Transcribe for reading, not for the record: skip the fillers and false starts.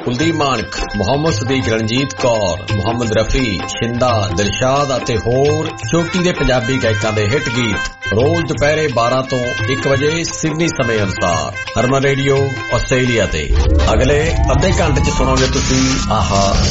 ਕੁਲਦੀਪ ਮਾਨਕ, ਮੁਹੰਮਦ ਸਦੀਕ, ਰਣਜੀਤ ਕੌਰ, ਮੁਹੰਮਦ ਰਫੀ, ਸ਼ਿੰਦਾ, ਦਿਲਸ਼ਾਦ ਅਤੇ ਹੋਰ ਚੋਟੀ ਦੇ ਪੰਜਾਬੀ ਗਾਇਕਾਂ ਦੇ ਹਿੱਟ ਗੀਤ ਰੋਜ਼ ਦੁਪਹਿਰੇ 12 ਤੋਂ 1 ਵਜੇ ਸਿਡਨੀ ਸਮੇਂ ਅਨੁਸਾਰ ਹਰਮਨ ਰੇਡੀਓ ਆਸਟ੍ਰੇਲੀਆ ਤੇ। ਅਗਲੇ ਅੱਧੇ ਘੰਟੇ 'ਚ ਸੁਣੋਗੇ ਤੁਸੀਂ ਆਹਾ